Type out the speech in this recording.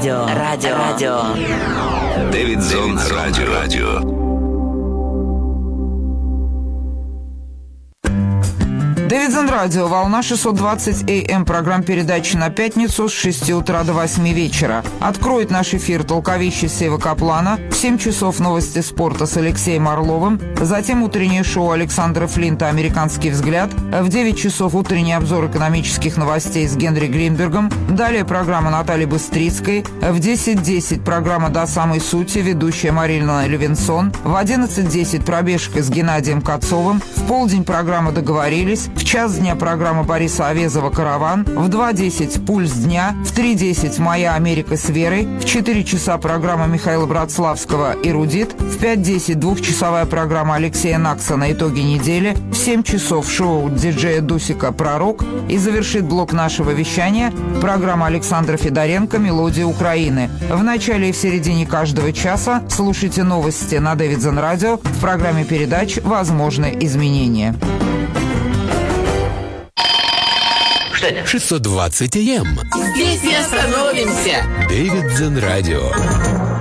Радио. Дэвидсон Радио. Дэвидсон Радио, волна 620 АМ, программа передачи на пятницу с 6 утра до 8 вечера. Откроет наш эфир толковище Сева Каплана, в 7 часов новости спорта с Алексеем Орловым, затем утреннее шоу Александра Флинта «Американский взгляд», в 9 часов утренний обзор экономических новостей с Генри Гринбергом, далее программа Натальи Быстрицкой, в 10:10 программа «До самой сути», ведущая Марина Левинсон, в 11:10 пробежка с Геннадием Кацовым, в полдень программа «Договорились», в час дня программа Бориса Овезова «Караван», в 2:10 «Пульс дня», в 3:10 «Моя Америка с Верой», в 4 часа программа Михаила Братславского «Эрудит», в 5:10 двухчасовая программа Алексея Наксона «Итоги недели», в 7 часов шоу диджея Дусика «Пророк» и завершит блок нашего вещания программа Александра Федоренко «Мелодия Украины». В начале и в середине каждого часа слушайте новости на Дэвидсон Радио в программе передач «Возможны изменения». 620 АМ. Здесь не остановимся. Дэвидсон Радио.